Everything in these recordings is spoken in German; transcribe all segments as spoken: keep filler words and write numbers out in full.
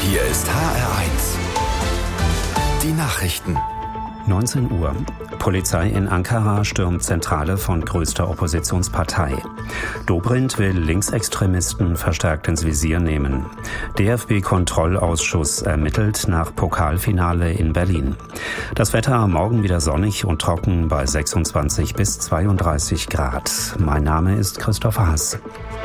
Hier ist H R eins. Die Nachrichten. neunzehn Uhr. Polizei in Ankara stürmt Zentrale von größter Oppositionspartei. Dobrindt will Linksextremisten verstärkt ins Visier nehmen. D F B-Kontrollausschuss ermittelt nach Pokalfinale in Berlin. Das Wetter morgen wieder sonnig und trocken bei sechsundzwanzig bis zweiunddreißig Grad. Mein Name ist Christopher Haas.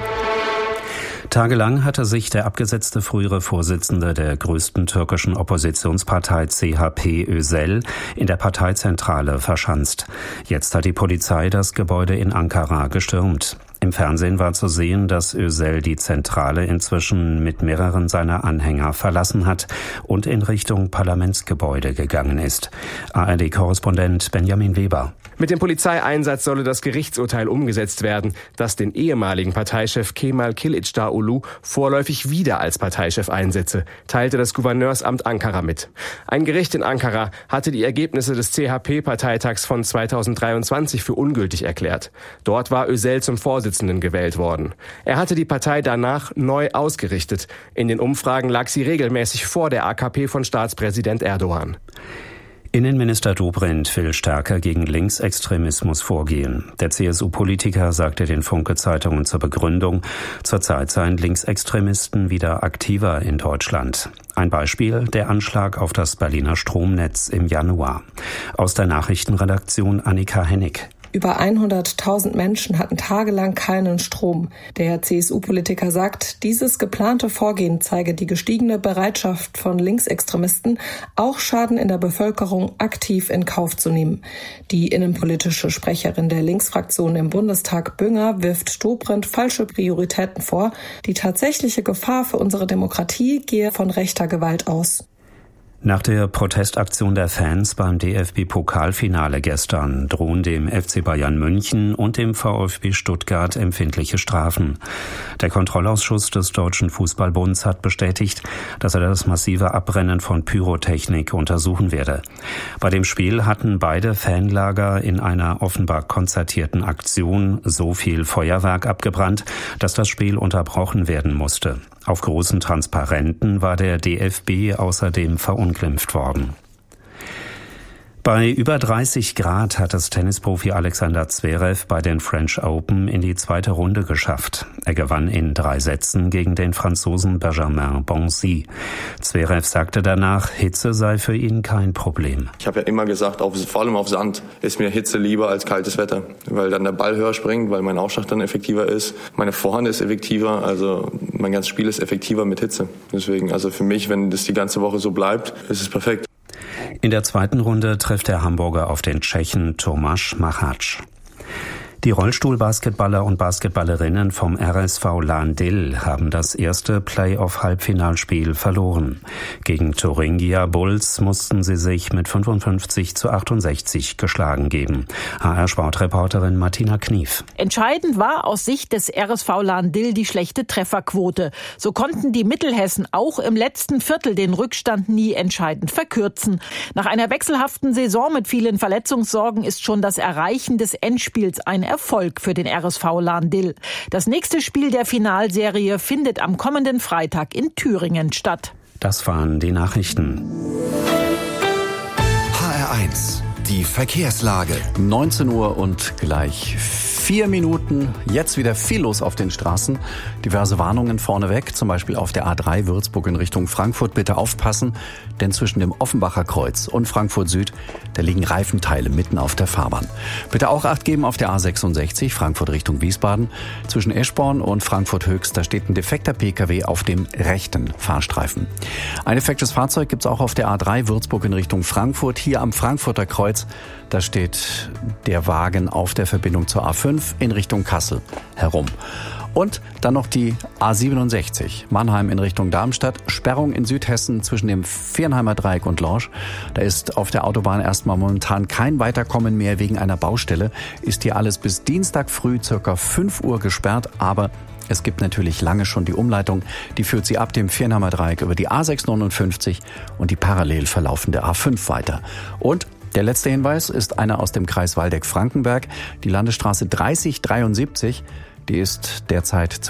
Tagelang hatte sich der abgesetzte frühere Vorsitzende der größten türkischen Oppositionspartei C H P Özel in der Parteizentrale verschanzt. Jetzt hat die Polizei das Gebäude in Ankara gestürmt. Im Fernsehen war zu sehen, dass Özel die Zentrale inzwischen mit mehreren seiner Anhänger verlassen hat und in Richtung Parlamentsgebäude gegangen ist. A R D-Korrespondent Benjamin Weber. Mit dem Polizeieinsatz solle das Gerichtsurteil umgesetzt werden, das den ehemaligen Parteichef Kemal Kılıçdaroğlu vorläufig wieder als Parteichef einsetze, teilte das Gouverneursamt Ankara mit. Ein Gericht in Ankara hatte die Ergebnisse des C H P-Parteitags von zweitausenddreiundzwanzig für ungültig erklärt. Dort war Özel zum Vorsitzenden gewählt worden. Er hatte die Partei danach neu ausgerichtet. In den Umfragen lag sie regelmäßig vor der A K P von Staatspräsident Erdogan. Innenminister Dobrindt will stärker gegen Linksextremismus vorgehen. Der C S U-Politiker sagte den Funke-Zeitungen zur Begründung, zurzeit seien Linksextremisten wieder aktiver in Deutschland. Ein Beispiel, der Anschlag auf das Berliner Stromnetz im Januar. Aus der Nachrichtenredaktion Annika Hennig. Über hunderttausend Menschen hatten tagelang keinen Strom. Der C S U-Politiker sagt, dieses geplante Vorgehen zeige die gestiegene Bereitschaft von Linksextremisten, auch Schaden in der Bevölkerung aktiv in Kauf zu nehmen. Die innenpolitische Sprecherin der Linksfraktion im Bundestag, Bünger, wirft Dobrindt falsche Prioritäten vor. Die tatsächliche Gefahr für unsere Demokratie gehe von rechter Gewalt aus. Nach der Protestaktion der Fans beim D F B-Pokalfinale gestern drohen dem F C Bayern München und dem VfB Stuttgart empfindliche Strafen. Der Kontrollausschuss des Deutschen Fußballbunds hat bestätigt, dass er das massive Abbrennen von Pyrotechnik untersuchen werde. Bei dem Spiel hatten beide Fanlager in einer offenbar konzertierten Aktion so viel Feuerwerk abgebrannt, dass das Spiel unterbrochen werden musste. Auf großen Transparenten war der D F B außerdem verunglimpft worden. Bei über dreißig Grad hat es Tennisprofi Alexander Zverev bei den French Open in die zweite Runde geschafft. Er gewann in drei Sätzen gegen den Franzosen Benjamin Bonzi. Zverev sagte danach, Hitze sei für ihn kein Problem. Ich habe ja immer gesagt, auf, vor allem auf Sand ist mir Hitze lieber als kaltes Wetter, weil dann der Ball höher springt, weil mein Aufschlag dann effektiver ist, meine Vorhand ist effektiver, also mein ganzes Spiel ist effektiver mit Hitze. Deswegen, also für mich, wenn das die ganze Woche so bleibt, ist es perfekt. In der zweiten Runde trifft der Hamburger auf den Tschechen Tomáš Machač. Die Rollstuhlbasketballer und Basketballerinnen vom R S V Lahn-Dill haben das erste Playoff-Halbfinalspiel verloren. Gegen Thuringia Bulls mussten sie sich mit fünfundfünfzig zu achtundsechzig geschlagen geben. H R-Sportreporterin Martina Knief. Entscheidend war aus Sicht des R S V Lahn-Dill die schlechte Trefferquote. So konnten die Mittelhessen auch im letzten Viertel den Rückstand nie entscheidend verkürzen. Nach einer wechselhaften Saison mit vielen Verletzungssorgen ist schon das Erreichen des Endspiels ein Erfolg für den R S V Lahn-Dill. Das nächste Spiel der Finalserie findet am kommenden Freitag in Thüringen statt. Das waren die Nachrichten. H R eins, die Verkehrslage. neunzehn Uhr und gleich vier Minuten. Jetzt wieder viel los auf den Straßen. Diverse Warnungen vorneweg, zum Beispiel auf der A drei Würzburg in Richtung Frankfurt. Bitte aufpassen, denn zwischen dem Offenbacher Kreuz und Frankfurt Süd, da liegen Reifenteile mitten auf der Fahrbahn. Bitte auch Acht geben auf der A sechsundsechzig Frankfurt Richtung Wiesbaden. Zwischen Eschborn und Frankfurt Höchst, da steht ein defekter P K W auf dem rechten Fahrstreifen. Ein defektes Fahrzeug gibt's auch auf der A drei Würzburg in Richtung Frankfurt. Hier am Frankfurter Kreuz, da steht der Wagen auf der Verbindung zur A fünf in Richtung Kassel herum. Und dann noch die A siebenundsechzig, Mannheim in Richtung Darmstadt. Sperrung in Südhessen zwischen dem Viernheimer Dreieck und Lorsch. Da ist auf der Autobahn erstmal momentan kein Weiterkommen mehr wegen einer Baustelle. Ist hier alles bis Dienstag früh circa fünf Uhr gesperrt, aber es gibt natürlich lange schon die Umleitung. Die führt sie ab dem Viernheimer Dreieck über die A sechshundertneunundfünfzig und die parallel verlaufende A fünf weiter. Und der letzte Hinweis ist einer aus dem Kreis Waldeck-Frankenberg. Die Landesstraße dreißig dreiundsiebzig, die ist derzeit